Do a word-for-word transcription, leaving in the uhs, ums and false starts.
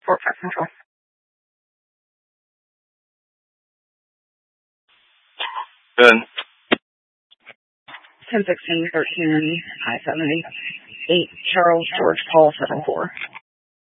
Fort Park Central. Good. ten sixteen thirteen I seventy eight Charles George Paul seven four.